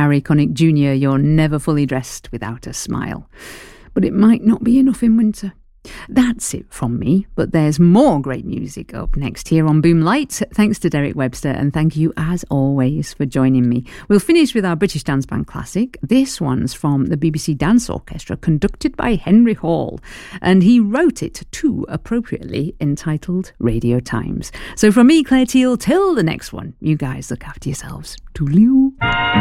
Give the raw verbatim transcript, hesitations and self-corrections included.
Harry Connick Junior, You're Never Fully Dressed Without a Smile. But it might not be enough in winter. That's it from me, but there's more great music up next here on Boom Lights. Thanks to Derek Webster, and thank you as always for joining me. We'll finish with our British dance band classic. This one's from the B B C Dance Orchestra, conducted by Henry Hall, and he wrote it too appropriately, entitled Radio Times. So from me, Claire Teal, till the next one, you guys look after yourselves. Toodaloo.